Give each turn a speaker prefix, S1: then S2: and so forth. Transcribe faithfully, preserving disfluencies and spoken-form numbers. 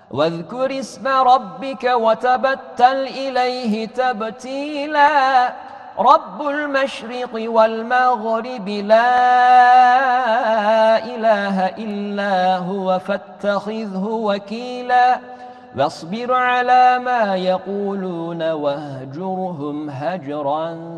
S1: واذكر اسم ربك وتبتل إليه تبتيلا رب المشرق والمغرب لا إله إلا هو فاتخذه وكيلا واصبر على ما يقولون واهجرهم هجرا